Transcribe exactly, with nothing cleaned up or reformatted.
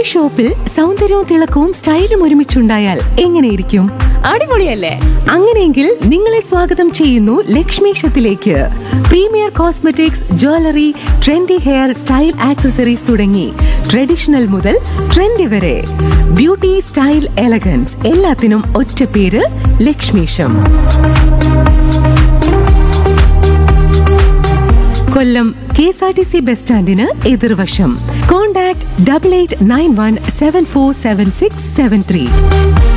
ഷോപ്പിൽ സൗന്ദര്യവും തിളക്കവും സ്റ്റൈലും ഒരുമിച്ചുണ്ടായാൽ എങ്ങനെയിരിക്കും? അടിപൊളിയല്ലേ? അങ്ങനെയെങ്കിൽ നിങ്ങളെ സ്വാഗതം ചെയ്യുന്നു ലക്ഷ്മീഷത്തിലേക്ക്. Premier cosmetics, jewellery, trendy hair style accessories തുടങ്ങി ട്രഡീഷണൽ മുതൽ ട്രെൻഡി വരെ ബ്യൂട്ടി, സ്റ്റൈൽ, എലഗൻസ് എല്ലാത്തിനും ഒറ്റ പേര് ലക്ഷ്മീഷം. കൊല്ലം K S R T C bus സ്റ്റാൻഡിന് എതിർവശം. Contact double eight nine one seven four seven six seven three.